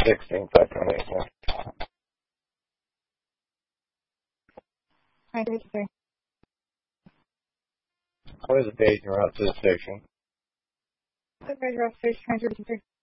16th, I can make it. 9:33. What is the date you're out to the station? The red rough fish, 9:33.